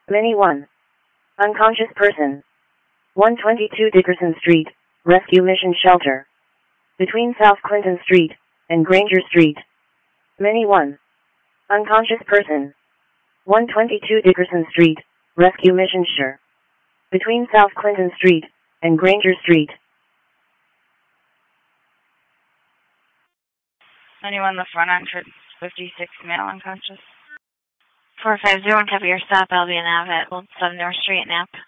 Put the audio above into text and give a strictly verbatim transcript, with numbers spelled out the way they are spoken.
Mini one. Unconscious person. one twenty-two Dickerson Street, Rescue Mission Shelter. Between South Clinton Street and Granger Street. Mini one. Unconscious person. one twenty-two Dickerson Street, Rescue Mission Shelter. Between South Clinton Street and Granger Street. Anyone the front entrance, fifty-six male unconscious. four five zero, one, cover your stop, Albion Ave at Old seven North Street, Nap.